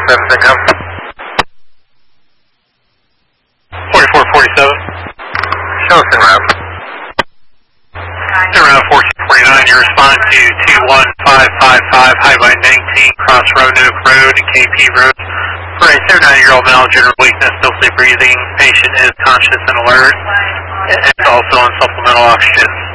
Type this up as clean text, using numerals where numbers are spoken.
47, come. 4447. Show us en route. Around 1449, you respond to 21555, Highway 19, Cross Roanoke Road and KP Road. For a 79-year-old male, general weakness, mostly breathing. Patient is conscious and alert, and also on supplemental oxygen.